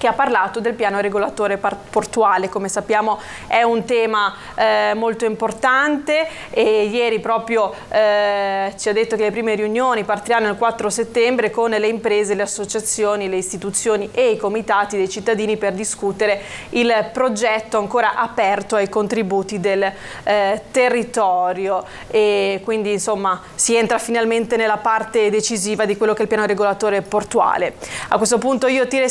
che ha parlato del piano regolatore portuale. Come sappiamo è un tema molto importante e ieri proprio ci ha detto che le prime riunioni partiranno il 4 settembre con le imprese, le associazioni, le istituzioni e i comitati dei cittadini per discutere il progetto ancora aperto ai contributi del territorio, e quindi insomma si entra finalmente nella parte decisiva di quello che è il piano regolatore portuale. A questo punto io ti